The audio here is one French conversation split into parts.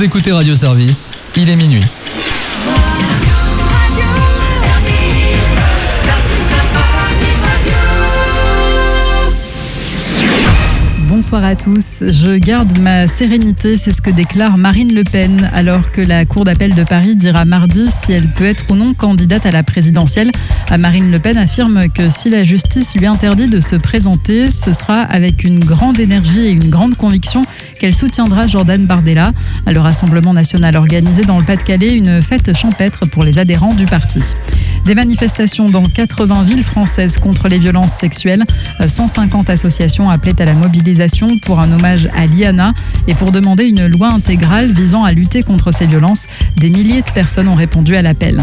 Vous écoutez Radio Service, il est minuit. Bonsoir à tous. Je garde ma sérénité, c'est ce que déclare Marine Le Pen, alors que la Cour d'appel de Paris dira mardi si elle peut être ou non candidate à la présidentielle. Marine Le Pen affirme que si la justice lui interdit de se présenter, ce sera avec une grande énergie et une grande conviction qu'elle soutiendra Jordan Bardella. Le Rassemblement national organisé dans le Pas-de-Calais une fête champêtre pour les adhérents du parti. Des manifestations dans 80 villes françaises contre les violences sexuelles. 150 associations appelaient à la mobilisation pour un hommage à Liana et pour demander une loi intégrale visant à lutter contre ces violences. Des milliers de personnes ont répondu à l'appel.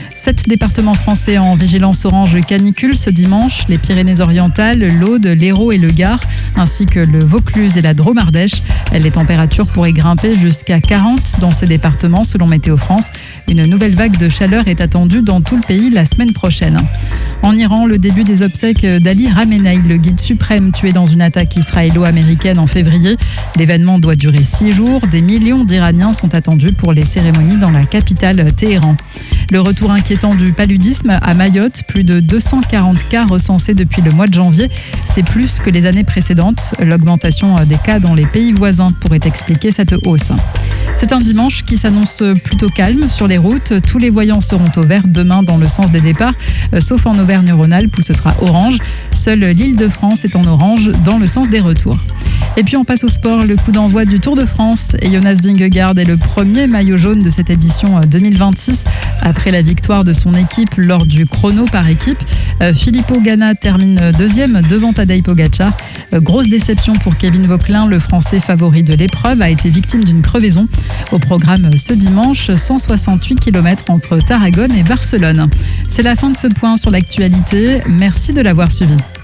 7 départements français en vigilance orange canicule ce dimanche, les Pyrénées-Orientales, l'Aude, l'Hérault et le Gard, ainsi que le Vaucluse et la Drôme-Ardèche. Les températures pourraient grimper jusqu'à 40 dans ces départements selon Météo France. Une nouvelle vague de chaleur est attendue dans tout le pays la semaine prochaine. En Iran, le début des obsèques d'Ali Khamenei, le guide suprême tué dans une attaque israélo-américaine en février. L'événement doit durer 6 jours. Des millions d'Iraniens sont attendus pour les cérémonies dans la capitale Téhéran. Le retour inquiétant du paludisme à Mayotte, plus de 240 cas recensés depuis le mois de janvier. C'est plus que les années précédentes. L'augmentation des cas dans les pays voisins pourrait expliquer cette hausse. C'est un dimanche qui s'annonce plutôt calme sur les routes. Tous les voyants seront au vert demain dans le sens des départs, sauf en Auvergne-Rhône-Alpes où ce sera orange. Seule l'Île-de-France est en orange dans le sens des retours. Et puis on passe au sport, le coup d'envoi du Tour de France. Et Jonas Vingegaard est le premier maillot jaune de cette édition 2026 après la victoire de son équipe lors du chrono par équipe. Filippo Ganna termine deuxième devant Tadej Pogačar. Grosse déception pour Kevin Vauquelin, le Français favori de l'épreuve, a été victime d'une crevaison. Au programme ce dimanche, 168 km entre Tarragone et Barcelone. C'est la fin de ce point sur l'actualité. Merci de l'avoir suivi.